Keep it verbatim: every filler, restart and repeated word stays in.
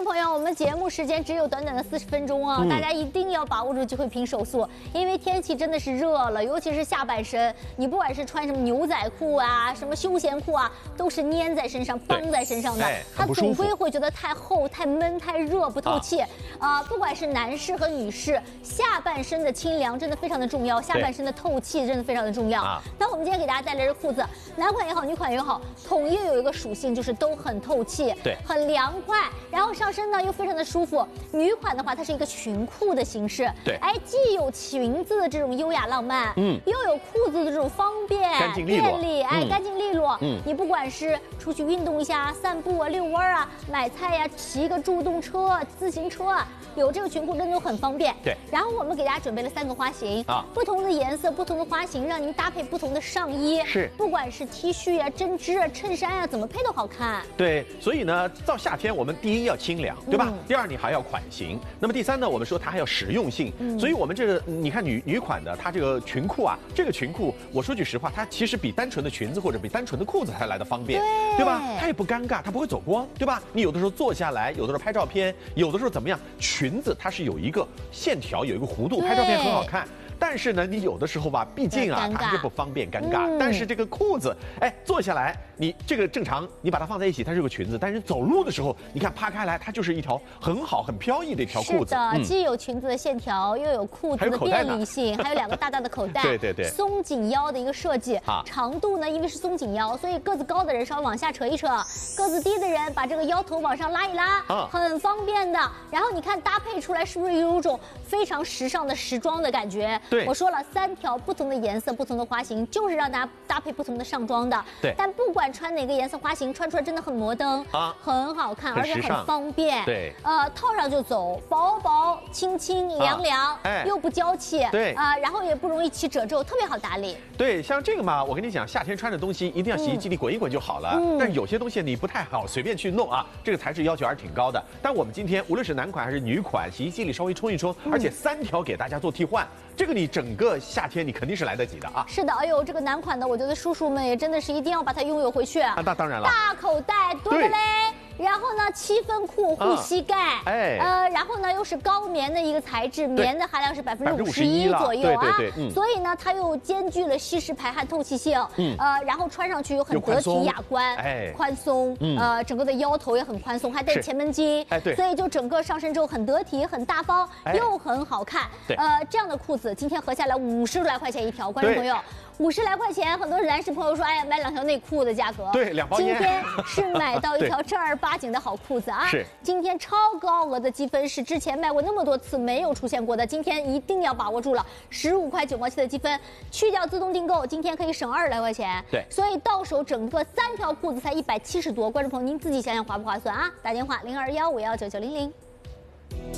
朋友，我们节目时间只有短短的四十分钟啊，嗯、大家一定要把握住机会拼手速，因为天气真的是热了，尤其是下半身，你不管是穿什么牛仔裤啊、什么休闲裤啊，都是粘在身上、绑在身上的， 哎、 它总归会觉得太厚、太闷、太热，不透气。啊、呃，不管是男士和女士，下半身的清凉真的非常的重要，下半身的透气真的非常的重要。啊、那我们今天给大家带来的裤子，男款也好，女款也好，统一有一个属性就是都很透气， 对， 很凉快，然后上身呢又非常的舒服。女款的话，它是一个裙裤的形式， 对， 哎，既有裙子的这种优雅浪漫，嗯，又有裤子的这种方便、 干净利落便利，哎， 嗯、 干净利落。 嗯， 你不管是出去运动一下、散步啊、遛弯啊、买菜呀、骑个助动车、自行车啊，有这个裙裤真的都很方便。 对， 然后我们给大家准备了三个花型啊， 不同的颜色、不同的花型，让您搭配不同的上衣。 是， 不管是 T 恤啊、针织啊、衬衫啊，怎么配都好看。 对，所以呢，到夏天我们第一要清凉，对吧？嗯、第二你还要款型，那么第三呢，我们说它还要实用性。嗯、所以我们这个你看女女款的，它这个裙裤啊，这个裙裤，我说句实话，它其实比单纯的裙子或者比单纯的裤子还来的方便， 对， 对吧？它也不尴尬，它不会走光，对吧？你有的时候坐下来，有的时候拍照片，有的时候怎么样？裙子它是有一个线条，有一个弧度，拍照片很好看。但是呢，你有的时候吧，毕竟啊，它还是不方便，尴尬。嗯、但是这个裤子，哎，坐下来，你这个正常，你把它放在一起，它是个裙子。但是走路的时候，你看趴开来，它就是一条很好、很飘逸的一条裤子。 是的，嗯、既有裙子的线条，又有裤子的便利性，还有两个大大的口袋。 对对对， 松紧腰的一个设计。啊，长度呢，因为是松紧腰，所以个子高的人稍微往下扯一扯，个子低的人把这个腰头往上拉一拉，啊，很方便的。然后你看搭配出来，是不是有一种非常时尚的时装的感觉？ 对， 我说了三。三条不同的颜色、不同的花型，就是让大家搭配不同的上装的。 对， 但不管穿哪个颜色花型，穿出来真的很摩登啊，很好看，而且很方便。 对， 呃，套上就走，薄薄、轻轻、凉凉，啊哎、又不娇气。 对啊、呃，然后也不容易起褶皱，特别好打理。 对，像这个嘛，我跟你讲，夏天穿的东西一定要洗衣机里滚一滚就好了。嗯、但是有些东西你不太好随便去弄啊，这个材质要求还是挺高的。但我们今天无论是男款还是女款，洗衣机里稍微冲一冲，嗯、而且三条给大家做替换。这个你整个夏天你肯定是来得及的啊！ 是的，哎呦，这个男款的，我觉得叔叔们也真的是一定要把它拥有回去啊！那当然了， 大口袋，对不对？然后呢，七分裤护膝盖，啊、哎，呃，然后呢又是高棉的一个材质，棉的含量是百分之五十一左右啊， 对对对，嗯、 所以呢，它又兼具了吸湿排汗透气性，嗯，呃，然后穿上去又很得体雅观，哎，宽松，嗯、呃，整个的腰头也很宽松，还带前门襟， 哎对， 所以就整个上身之后很得体、很大方，哎、又很好看， 对， 呃，这样的裤子今天合下来五十来块钱一条，观众朋友。五十来块钱，很多男士朋友说，哎呀，买两条内裤的价格， 对，两包烟。 今天是买到一条正儿八经的好裤子啊！ 是， 今天超高额的积分是之前卖过那么多次没有出现过的，今天一定要把握住了，十五块九毛七的积分，去掉自动订购，今天可以省二十来块钱。 对， 所以到手整个三条裤子才一百七十多，观众朋友您自己想想划不划算啊？打电话零二幺五幺九九零零。